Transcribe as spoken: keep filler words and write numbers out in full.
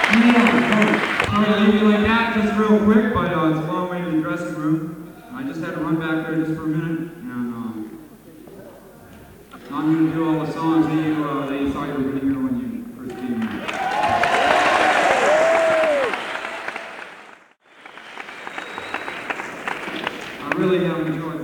Yeah, sorry to leave you like that just real quick, but uh, it's a long way to the dressing room. I just had to run back there just for a minute, and um, now I'm going to do all the songs that you, uh, that you thought you were going to hear when you first came here. I really have enjoyed